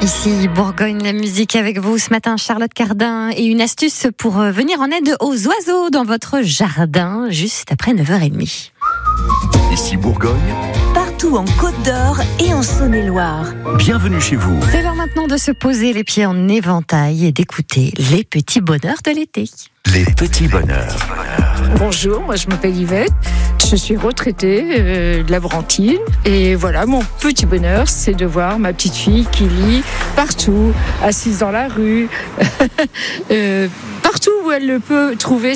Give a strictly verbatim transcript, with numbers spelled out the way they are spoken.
Ici Bourgogne, la musique avec vous ce matin, Charlotte Cardin, et une astuce pour venir en aide aux oiseaux dans votre jardin juste après neuf heures trente. Ici Bourgogne, partout en Côte d'Or et en Saône-et-Loire. bienvenue chez vous. C'est l'heure maintenant de se poser les pieds en éventail et d'écouter les petits bonheurs de l'été. Les petits bonheurs. Bonjour, moi je m'appelle Yvette, je suis retraitée euh, de la Brantine et voilà, mon petit bonheur c'est de voir ma petite fille qui lit partout, assise dans la rue, euh, partout où elle le peut trouver